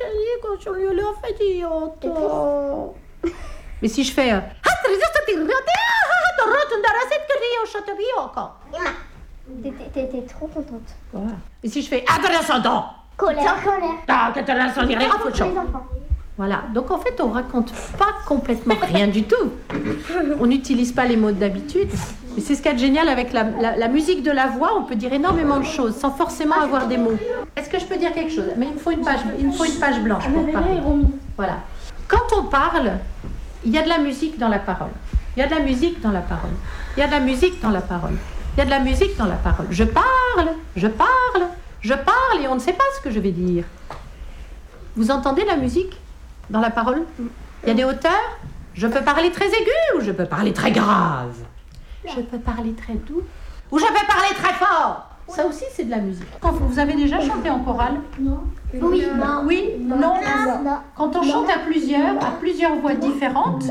Mais si je fais... T'étais trop contente. Voilà. Et si je fais... Colère. Voilà, donc en fait on raconte pas complètement rien du tout. On n'utilise pas les mots d'habitude. Et c'est ce qu'il y a de génial avec la musique de la voix, on peut dire énormément de choses sans forcément avoir des mots. Est-ce que je peux dire quelque chose? Mais il me faut une page blanche pour parler. Voilà. Quand on parle, il y a de la musique dans la parole. Il y a de la musique dans la parole. Il y a de la musique dans la parole. Il y a de la musique dans la parole. Je parle et on ne sait pas ce que je vais dire. Vous entendez la musique dans la parole? Il y a des hauteurs. Je peux parler très aigu ou je peux parler très grave. Je peux parler très doux ou je peux parler très fort. Ça aussi, c'est de la musique. Quand vous avez déjà chanté en chorale? Non. Oui. Non. Oui? Non. Quand on chante à plusieurs voix différentes,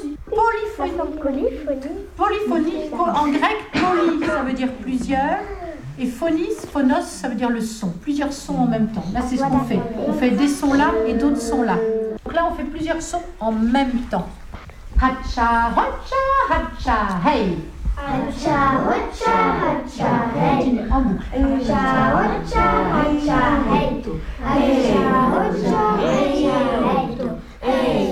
polyphonie. En grec, poly, ça veut dire plusieurs. Et phonos, ça veut dire le son. Plusieurs sons en même temps. Là, c'est ce qu'on fait. On fait des sons là et d'autres sons là. Donc là, on fait plusieurs sons en même temps. Hacha, hacha, hacha, hey. Hacha, hacha, hacha, hey. Continue, en boucle. Hacha, hacha, hacha, hey. Hacha, hacha, hacha, hey.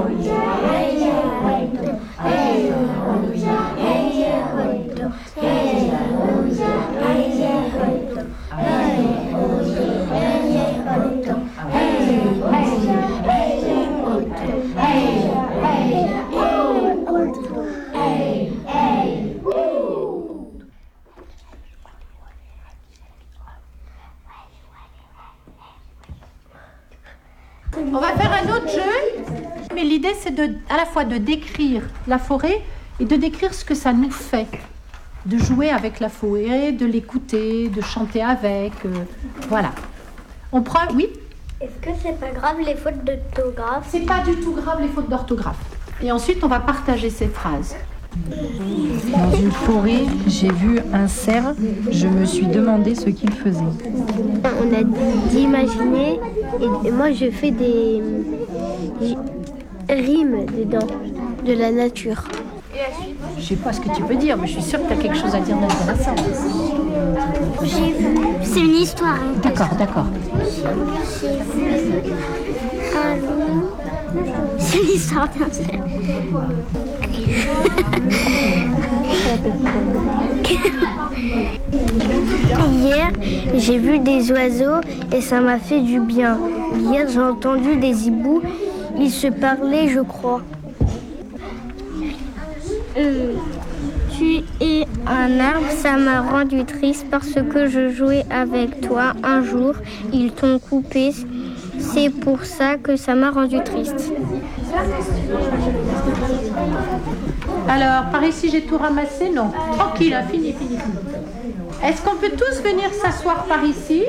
On va faire un autre jeu, mais l'idée c'est à la fois de décrire la forêt et de décrire ce que ça nous fait, de jouer avec la forêt, de l'écouter, de chanter avec, voilà. On prend, oui? Est-ce que c'est pas grave les fautes d'orthographe? C'est pas du tout grave les fautes d'orthographe. Et ensuite on va partager ces phrases. Dans une forêt, j'ai vu un cerf. Je me suis demandé ce qu'il faisait. On a d'imaginer et moi je fais des rimes dedans, de la nature. Je sais pas ce que tu peux dire, mais je suis sûre que tu as quelque chose à dire d'intéressant. J'ai vu, c'est une histoire. D'accord. J'ai vu un loup. C'est l'histoire d'un cerf. Hier, j'ai vu des oiseaux et ça m'a fait du bien. Hier, j'ai entendu des hiboux. Ils se parlaient, je crois. Tu es un arbre, ça m'a rendu triste parce que je jouais avec toi. Un jour, ils t'ont coupé. C'est pour ça que ça m'a rendu triste. Alors, par ici, j'ai tout ramassé? Non. Tranquille, hein, fini. Est-ce qu'on peut tous venir s'asseoir par ici?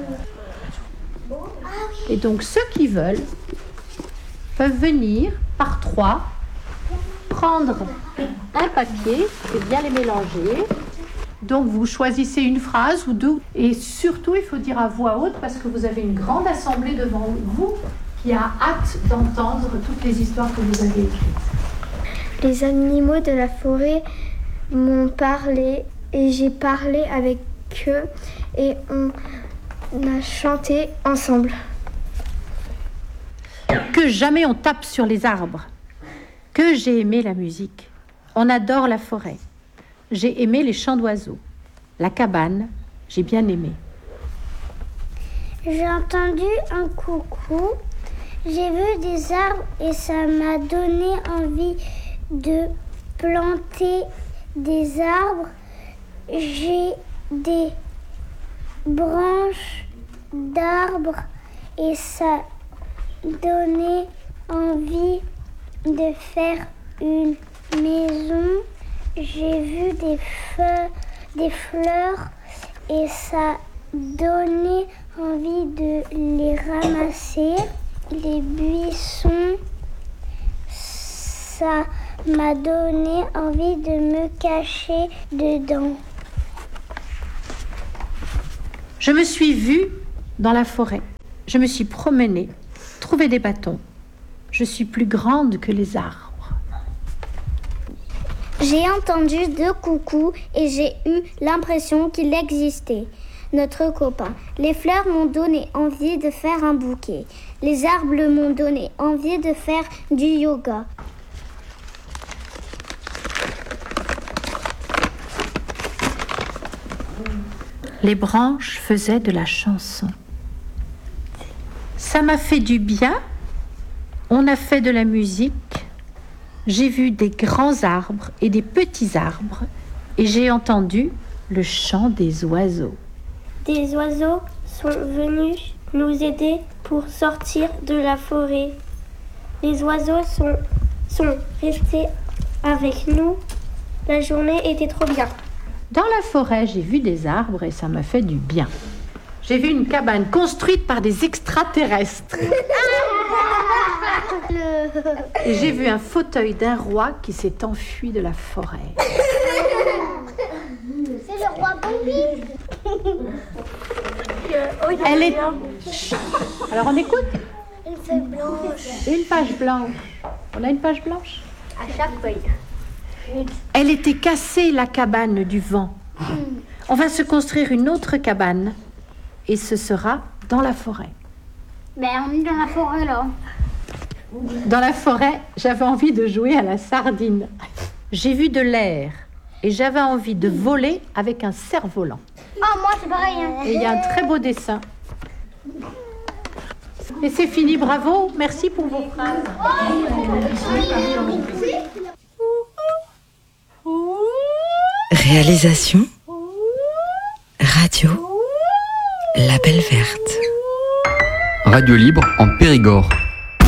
Et donc, ceux qui veulent peuvent venir par 3, prendre un papier et bien les mélanger. Donc, vous choisissez une phrase ou deux. Et surtout, il faut dire à voix haute parce que vous avez une grande assemblée devant vous qui a hâte d'entendre toutes les histoires que vous avez écrites. Les animaux de la forêt m'ont parlé et j'ai parlé avec eux et on a chanté ensemble. Que jamais on tape sur les arbres. Que j'ai aimé la musique. On adore la forêt. J'ai aimé les chants d'oiseaux. La cabane, j'ai bien aimé. J'ai entendu un coucou. J'ai vu des arbres et ça m'a donné envie de planter des arbres. J'ai des branches d'arbres et ça donnait envie de faire une maison. J'ai vu des fleurs et ça donnait envie de les ramasser. Les buissons, ça m'a donné envie de me cacher dedans. Je me suis vue dans la forêt. Je me suis promenée. trouver des bâtons. Je suis plus grande que les arbres. J'ai entendu 2 coucous et j'ai eu l'impression qu'il existait. Notre copain. Les fleurs m'ont donné envie de faire un bouquet. Les arbres m'ont donné envie de faire du yoga. Les branches faisaient de la chanson. Ça m'a fait du bien. On a fait de la musique. J'ai vu des grands arbres et des petits arbres et j'ai entendu le chant des oiseaux. Des oiseaux sont venus nous aider pour sortir de la forêt. Les oiseaux sont restés avec nous. La journée était trop bien. Dans la forêt, j'ai vu des arbres et ça m'a fait du bien. J'ai vu une cabane construite par des extraterrestres. Et j'ai vu un fauteuil d'un roi qui s'est enfui de la forêt. C'est le roi Bambi. Elle est... Alors on écoute. Une feuille blanche. Une page blanche. On a une page blanche. À chaque feuille. Elle était cassée, la cabane du vent. On va se construire une autre cabane et ce sera dans la forêt. Ben, on est dans la forêt là. Dans la forêt, j'avais envie de jouer à la sardine. J'ai vu de l'air et j'avais envie de voler avec un cerf-volant. Oh, moi c'est pareil. Et il y a un très beau dessin. Et c'est fini, bravo, merci pour vos phrases. Réalisation Radio La Belle Verte. Radio libre en Périgord.